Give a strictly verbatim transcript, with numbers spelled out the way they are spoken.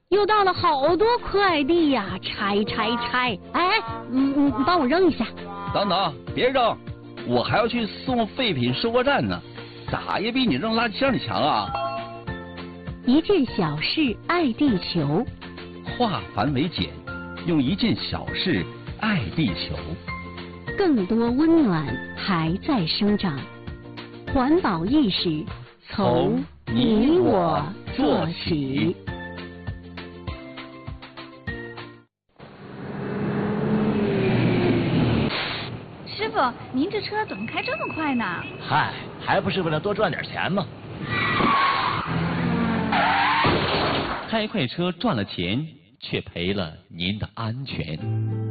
又到了好多快递呀，拆拆拆！哎，嗯嗯，你帮我扔一下。 等等，别扔，我还要去送废品收货站呢，咋也比你扔垃圾箱里强啊！ 一件小事爱地球， 化繁为简，用一件小事爱地球。 更多温暖还在生长，环保意识从你我做起。 师傅，您这车怎么开这么快呢？ 嗨，还不是为了多赚点钱吗？ 开快车赚了钱，却赔了您的安全。